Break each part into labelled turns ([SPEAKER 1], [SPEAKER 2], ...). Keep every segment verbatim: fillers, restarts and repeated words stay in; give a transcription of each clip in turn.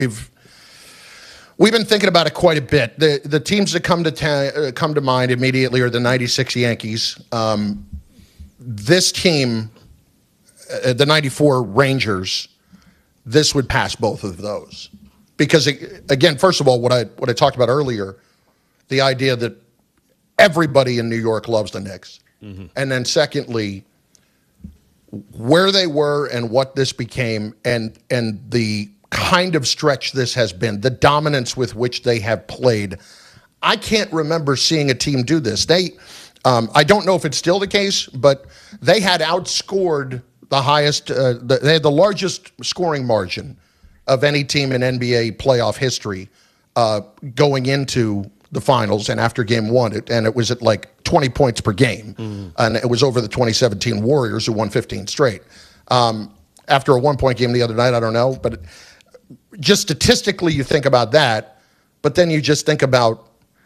[SPEAKER 1] We've we've been thinking about it quite a bit. The the teams that come to ta- uh, come to mind immediately are the ninety-six Yankees. Um, this team, uh, the ninety-four Rangers. This would pass both of those because, it, again, first of all, what I what I talked about earlier, the idea that everybody in New York loves the Knicks, mm-hmm. and then secondly, where they were and what this became, and and the kind of stretch this has been, the dominance with which they have played. I can't remember seeing a team do this. They, um, I don't know if it's still the case, but they had outscored the highest, uh, the, they had the largest scoring margin of any team in N B A playoff history uh, going into the finals and after game one, it, and it was at like twenty points per game. Mm. And it was over the twenty seventeen Warriors who won fifteen straight. Um, after a one-point game the other night, I don't know, but just statistically you think about that, but then you just think about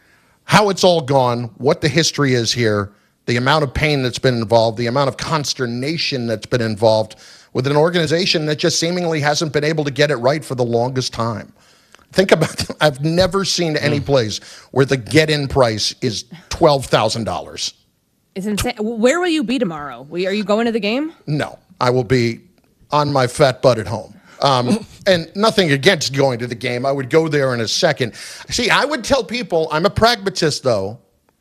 [SPEAKER 1] how it's all gone, what the history is here, the amount of pain that's been involved, the amount of consternation that's been involved with an organization that just seemingly hasn't been able to get it right for the longest time. Think about them. I've never seen any place where the get-in price is twelve thousand dollars.
[SPEAKER 2] It's insane. Where will you be tomorrow? Are you going to the game?
[SPEAKER 1] No, I will be on my fat butt at home. Um, and nothing against going to the game. I would go there in a second. See, I would tell people, I'm a pragmatist, though.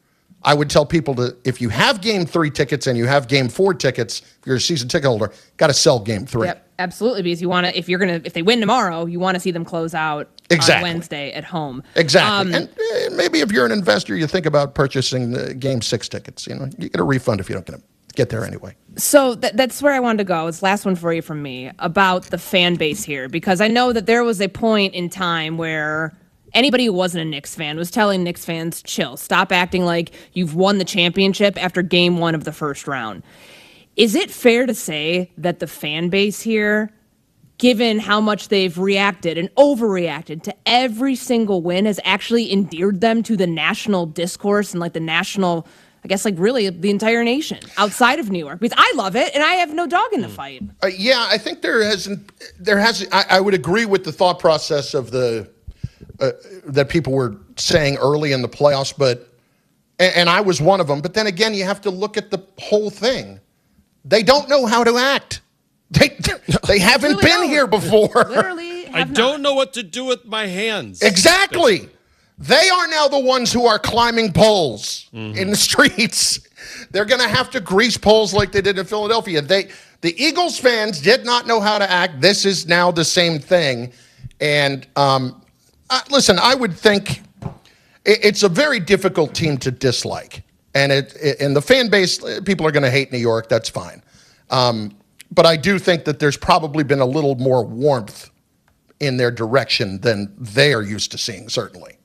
[SPEAKER 1] I would tell people to, if you have game three tickets and you have game four tickets, if you're a season ticket holder, got to sell game three.
[SPEAKER 2] Yep, absolutely. Because you want to, if you're going to, if they win tomorrow, you want to see them close out
[SPEAKER 1] exactly.
[SPEAKER 2] on Wednesday at home.
[SPEAKER 1] Exactly.
[SPEAKER 2] Um,
[SPEAKER 1] and uh, maybe if you're an investor, you think about purchasing the game six tickets. You know, you get a refund if you don't get, get there anyway.
[SPEAKER 2] So th- that's where I wanted to go. It's the last one for you from me about the fan base here, because I know that there was a point in time where anybody who wasn't a Knicks fan was telling Knicks fans, chill, stop acting like you've won the championship after game one of the first round. Is it fair to say that the fan base here, given how much they've reacted and overreacted to every single win, has actually endeared them to the national discourse and like the national, I guess, like really the entire nation outside of New York? Because I love it and I have no dog in the fight.
[SPEAKER 1] Uh, yeah, I think there hasn't, there has, I, I would agree with the thought process of the, Uh, that people were saying early in the playoffs, but and, and I was one of them. But then again, you have to look at the whole thing. They don't know how to act. They they haven't
[SPEAKER 2] really
[SPEAKER 1] been
[SPEAKER 2] don't.
[SPEAKER 1] here before.
[SPEAKER 2] Literally, have
[SPEAKER 3] I
[SPEAKER 2] not.
[SPEAKER 3] don't know what to do with my hands.
[SPEAKER 1] Exactly. They are now the ones who are climbing poles mm-hmm. in the streets. They're going to have to grease poles like they did in Philadelphia. They the Eagles fans did not know how to act. This is now the same thing, and um. Uh, listen, I would think it, it's a very difficult team to dislike. And it, it and the fan base, people are going to hate New York. That's fine. Um, but I do think that there's probably been a little more warmth in their direction than they are used to seeing, certainly.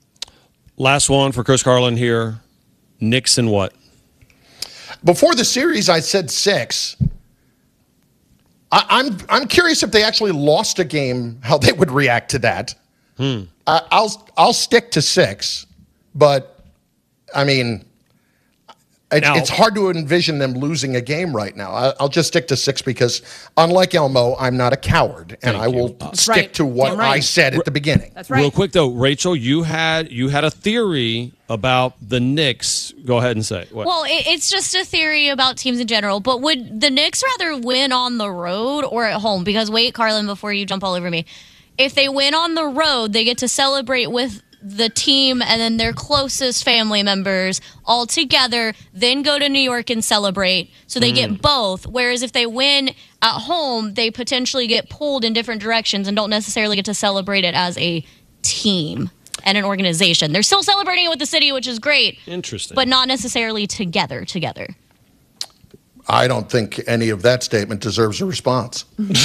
[SPEAKER 3] Last one for Chris Carlin here. Knicks and what?
[SPEAKER 1] Before the series, I said six. I, I'm I'm curious if they actually lost a game, how they would react to that. Hmm. I, I'll I'll stick to six, but I mean, it,
[SPEAKER 3] now,
[SPEAKER 1] it's hard to envision them losing a game right now. I, I'll just stick to six because, unlike Elmo, I'm not a coward, and I will
[SPEAKER 3] uh,
[SPEAKER 1] stick
[SPEAKER 2] right.
[SPEAKER 1] to what
[SPEAKER 2] right.
[SPEAKER 1] I said at the beginning.
[SPEAKER 2] That's right.
[SPEAKER 3] Real quick though, Rachel, you had you had a theory about the Knicks. Go ahead and say. What?
[SPEAKER 4] Well, it, it's just a theory about teams in general. But would the Knicks rather win on the road or at home? Because wait, Carlin, before you jump all over me. If they win on the road, they get to celebrate with the team and then their closest family members all together, then go to New York and celebrate. So they mm. get both. Whereas if they win at home, they potentially get pulled in different directions and don't necessarily get to celebrate it as a team and an organization. They're still celebrating it with the city, which is great.
[SPEAKER 3] Interesting.
[SPEAKER 4] But not necessarily together, together.
[SPEAKER 1] I don't think any of that statement deserves a response.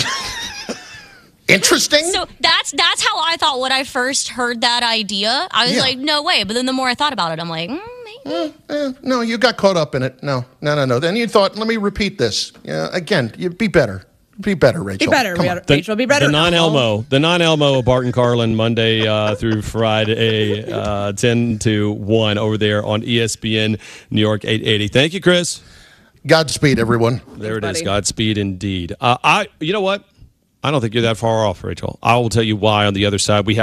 [SPEAKER 1] Interesting.
[SPEAKER 4] So that's that's how I thought when I first heard that idea. I was
[SPEAKER 1] yeah.
[SPEAKER 4] like, no way. But then the more I thought about it, I'm like, mm, maybe.
[SPEAKER 1] Eh, eh, no, you got caught up in it. No, no, no, no. Then you thought, let me repeat this. Yeah, again, you be better. Be better, Rachel.
[SPEAKER 2] Be better,
[SPEAKER 1] Come on.
[SPEAKER 2] Rachel. Be better.
[SPEAKER 3] The non-Elmo. The non-Elmo of Barton Carlin, Monday uh, through Friday, uh, ten to one over there on E S P N New York eight eighty. Thank you, Chris.
[SPEAKER 1] Godspeed, everyone.
[SPEAKER 3] There
[SPEAKER 2] Thanks,
[SPEAKER 3] it is.
[SPEAKER 2] buddy.
[SPEAKER 3] Godspeed indeed. Uh, I. You know what? I don't think you're that far off, Rachel. I will tell you why on the other side. We have